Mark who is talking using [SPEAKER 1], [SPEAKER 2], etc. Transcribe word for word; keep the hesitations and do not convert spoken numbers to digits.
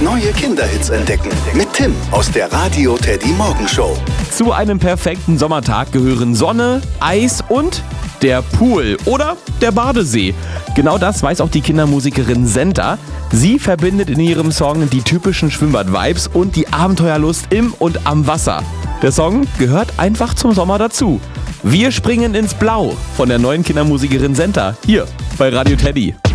[SPEAKER 1] und neue Kinderhits entdecken. Mit Tim aus der Radio Teddy Morgenshow.
[SPEAKER 2] Zu einem perfekten Sommertag gehören Sonne, Eis und der Pool oder der Badesee. Genau das weiß auch die Kindermusikerin Senta. Sie verbindet in ihrem Song die typischen Schwimmbad-Vibes und die Abenteuerlust im und am Wasser. Der Song gehört einfach zum Sommer dazu. Wir springen ins Blau von der neuen Kindermusikerin Senta hier bei Radio Teddy.